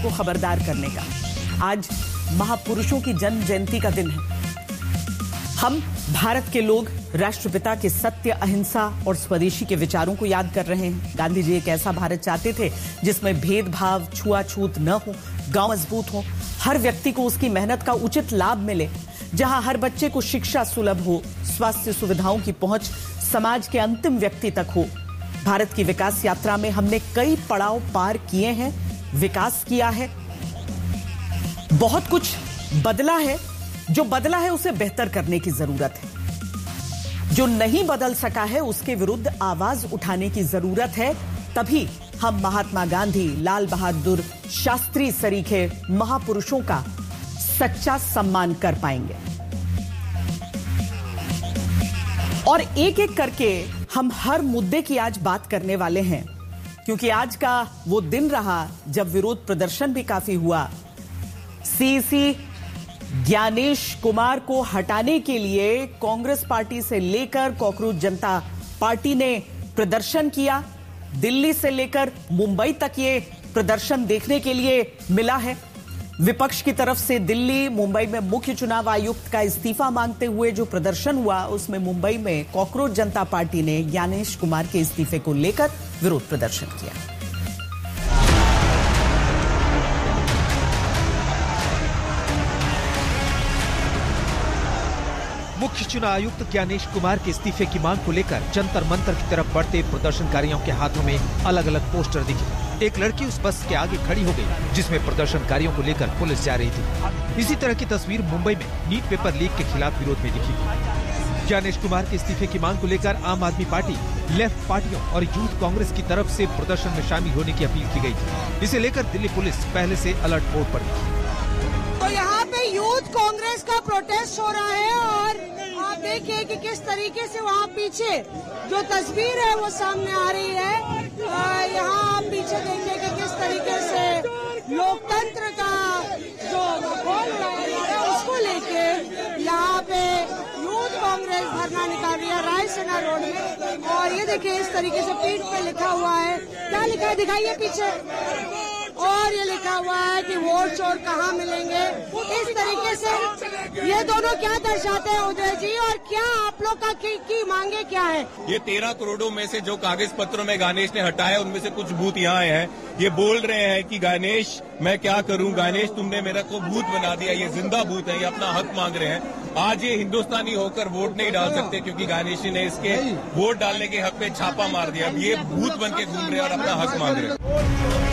को खबरदार करने का। आज महापुरुषों की जन्म जयंती का दिन है। हम भारत के लोग राष्ट्रपिता के सत्य, अहिंसा और स्वदेशी के विचारों को याद कर रहे हैं। गांधी जी एक ऐसा भारत चाहते थे जिसमें भेदभाव, छुआछूत न हो, गांव मजबूत हो, हर व्यक्ति को उसकी मेहनत का उचित लाभ मिले, जहां हर बच्चे को शिक्षा सुलभ हो, स्वास्थ्य सुविधाओं की पहुंच समाज के अंतिम व्यक्ति तक हो। भारत की विकास यात्रा में हमने कई पड़ाव पार किए हैं, विकास किया है, बहुत कुछ बदला है। जो बदला है उसे बेहतर करने की जरूरत है। जो नहीं बदल सका है उसके विरुद्ध आवाज उठाने की जरूरत है। तभी हम महात्मा गांधी, लाल बहादुर शास्त्री सरीखे महापुरुषों का सच्चा सम्मान कर पाएंगे। और एक एक करके हम हर मुद्दे की आज बात करने वाले हैं, क्योंकि आज का वो दिन रहा जब विरोध प्रदर्शन भी काफी हुआ। सीसी ज्ञानेश कुमार को हटाने के लिए कांग्रेस पार्टी से लेकर कॉकरोच जनता पार्टी ने प्रदर्शन किया। दिल्ली से लेकर मुंबई तक ये प्रदर्शन देखने के लिए मिला है। विपक्ष की तरफ से दिल्ली, मुंबई में मुख्य चुनाव आयुक्त का इस्तीफा मांगते हुए जो प्रदर्शन हुआ, उसमें मुंबई में कॉकरोच जनता पार्टी ने ज्ञानेश कुमार के इस्तीफे को लेकर विरोध प्रदर्शन किया। मुख्य चुनाव आयुक्त ज्ञानेश कुमार के इस्तीफे की मांग को लेकर जंतर मंतर की तरफ बढ़ते प्रदर्शनकारियों के हाथों में अलग अलग पोस्टर दिखे। एक लड़की उस बस के आगे खड़ी हो गई जिसमें प्रदर्शनकारियों को लेकर पुलिस जा रही थी। इसी तरह की तस्वीर मुंबई में नीट पेपर लीक के खिलाफ विरोध में दिखी। ज्ञानेश कुमार के इस्तीफे की मांग को लेकर आम आदमी पार्टी, लेफ्ट पार्टियों और यूथ कांग्रेस की तरफ से प्रदर्शन में शामिल होने की अपील की गई थी। इसे लेकर दिल्ली पुलिस पहले से अलर्ट मोड पर थी। तो यहाँ पे यूथ कांग्रेस का प्रोटेस्ट हो रहा है और आप देखिए कि किस तरीके से वहाँ पीछे जो तस्वीर है वो सामने आ रही है। यहाँ आप पीछे देखिए कि किस तरीके से लोकतंत्र का जो माहौल है उसको लेके यहाँ पे यूथ कांग्रेस धरना निकाल रही है रायसेना रोड में। और ये देखिए इस तरीके से पीठ पे लिखा हुआ है, क्या लिखा है दिखाइए पीछे, और ये लिखा हुआ है कि वोट चोर कहाँ मिलेंगे। इस तरीके से ये दोनों क्या दर्शाते हैं उदय जी, और क्या आप लोग का की मांगे क्या है? ये 13 करोड़ों में से जो कागज पत्रों में गणेश ने हटाया उनमें से कुछ बूथ यहाँ आए हैं। ये बोल रहे हैं कि गणेश मैं क्या करूं, गणेश तुमने मेरा को बूथ बना दिया। ये जिंदा बूथ है, ये अपना हक मांग रहे हैं। आज ये हिंदुस्तानी होकर वोट नहीं डाल सकते क्योंकि गणेश ने इसके वोट डालने के हक पे छापा मार दिया। अब ये बूथ बन के घूम रहे हैं और अपना हक मांग रहे हैं।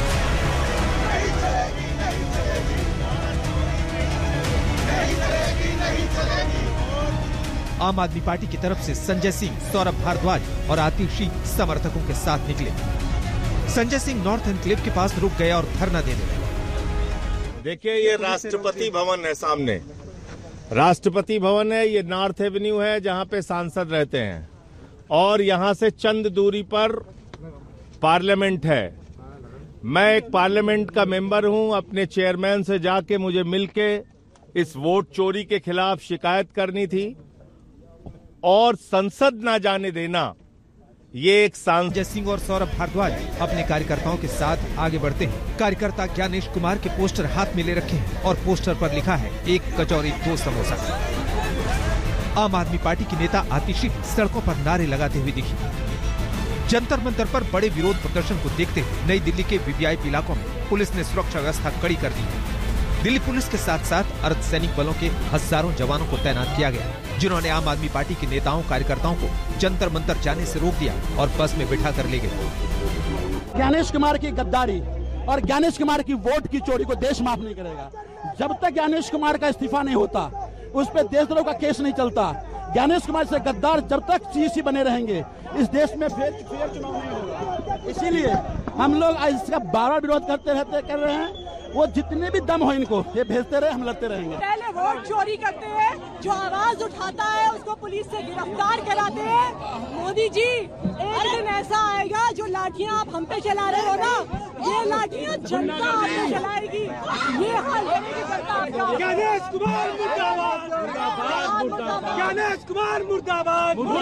आम आदमी पार्टी की तरफ से संजय सिंह, सौरभ भारद्वाज और आतिशी समर्थकों के साथ निकले। संजय सिंह नॉर्थ एनक्लेव के पास रुक गए और धरना देने लगे। देखिए ये राष्ट्रपति भवन है सामने, राष्ट्रपति भवन है। ये नॉर्थ एवेन्यू है जहां पे सांसद रहते हैं और यहां से चंद दूरी पर पार्लियामेंट है। मैं एक पार्लियामेंट का मेंबर हूं। अपने चेयरमैन से जाके मुझे मिलके इस वोट चोरी के खिलाफ शिकायत करनी थी और संसद ना जाने देना, ये एक संजय सिंह और सौरभ भारद्वाज अपने कार्यकर्ताओं के साथ आगे बढ़ते हैं। कार्यकर्ता ज्ञानेश कुमार के पोस्टर हाथ में ले रखे हैं और पोस्टर पर लिखा है 1 कचौरी 2 समोसा। आम आदमी पार्टी की नेता आतिशी सड़कों पर नारे लगाते हुए दिखी। जंतर मंतर पर बड़े विरोध प्रदर्शन को देखते हुए नई दिल्ली के वीवीआईपी इलाकों में पुलिस ने सुरक्षा व्यवस्था कड़ी कर दी है। दिल्ली पुलिस के साथ साथ अर्धसैनिक बलों के हजारों जवानों को तैनात किया गया, जिन्होंने आम आदमी पार्टी के नेताओं कार्यकर्ताओं को जंतर मंतर जाने से रोक दिया और बस में बिठा कर ले गए। ज्ञानेश कुमार की गद्दारी और ज्ञानेश कुमार की वोट की चोरी को देश माफ नहीं करेगा। जब तक ज्ञानेश कुमार का इस्तीफा नहीं होता, उस पर देशद्रोह का केस नहीं चलता, ज्ञानेश कुमार से गद्दार जब तक सीसी बने रहेंगे, इस देश में फेयर चुनाव नहीं होगा। इसीलिए हम लोग इसका बार-बार विरोध कर रहे हैं। वो जितने भी दम हो इनको ये भेजते रहे, हम लड़ते रहेंगे। पहले वोट चोरी करते हैं, जो आवाज उठाता है उसको पुलिस से गिरफ्तार कराते हैं। मोदी जी, एक दिन ऐसा आएगा जो लाठियां आप हम पे चला रहे हो ना, ये लाठियां जनता आप पे चलाएगी। ये हाल होने की सरकार। ज्ञानेश कुमार मुर्दाबाद, ज्ञानेश कुमार मुर्दाबाद।